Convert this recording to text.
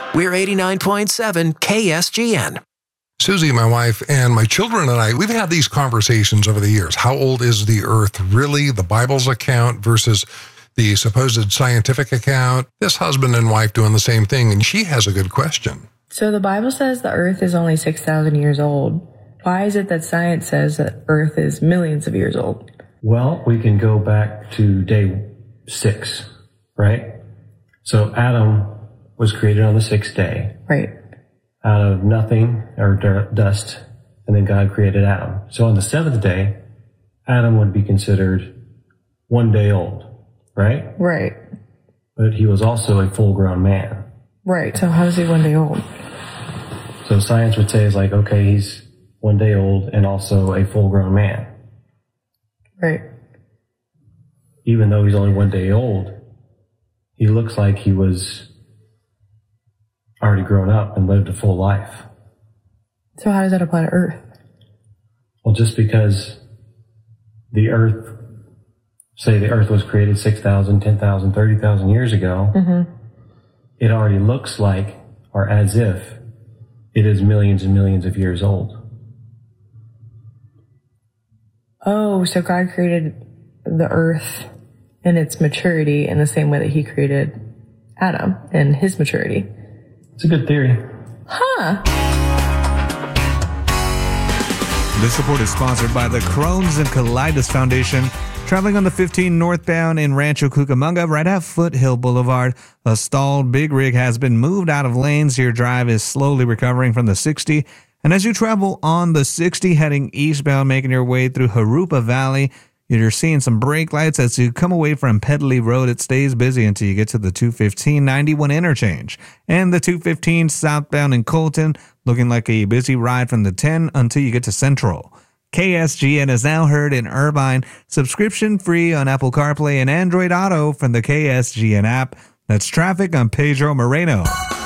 We're 89.7 KSGN. Susie, my wife, and my children and I, we've had these conversations over the years. How old is the earth really? The Bible's account versus the supposed scientific account. This husband and wife doing the same thing, and she has a good question. So the Bible says the earth is only 6,000 years old. Why is it that science says that earth is millions of years old? Well, we can go back to day 6, right? So Adam was created on the 6th day. Right. Out of nothing or dust, and then God created Adam. So on the 7th day, Adam would be considered 1 day old, right? Right. But he was also a full-grown man. Right. So how is he 1 day old? So science would say, like, okay, he's 1 day old and also a full-grown man. Right. Even though he's only 1 day old, he looks like he was already grown up and lived a full life. So how does that apply to earth? Well, just because the earth, say the earth was created 6,000, 10,000, 30,000 years ago, it already looks like, or as if, it is millions and millions of years old. Oh, so God created the earth in its maturity in the same way that he created Adam in his maturity. It's a good theory. Huh. This report is sponsored by the Crohn's and Colitis Foundation. Traveling on the 15 northbound in Rancho Cucamonga, right at Foothill Boulevard, a stalled big rig has been moved out of lanes. Your drive is slowly recovering from the 60. And as you travel on the 60 heading eastbound, making your way through Jurupa Valley, you're seeing some brake lights as you come away from Pedley Road. It stays busy until you get to the 215-91 interchange. And the 215 southbound in Colton, looking like a busy ride from the 10 until you get to Central. KSGN is now heard in Irvine, subscription free on Apple CarPlay and Android Auto from the KSGN app. That's traffic on Pedro Moreno.